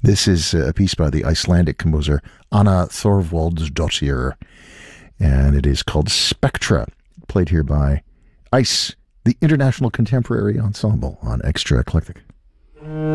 This is a piece by the Icelandic composer Anna Thorvaldsdottir, and it is called Spectra, played here by ICE, the International Contemporary Ensemble, on Extra Eclectic.